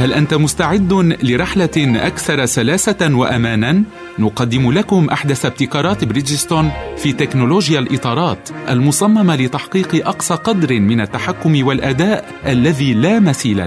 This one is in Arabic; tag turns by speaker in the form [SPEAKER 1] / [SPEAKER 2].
[SPEAKER 1] هل أنت مستعد لرحلة أكثر سلاسة وأماناً؟ نقدم لكم أحدث ابتكارات بريدجستون في تكنولوجيا الإطارات المصممة لتحقيق أقصى قدر من التحكم والأداء الذي لا مثيل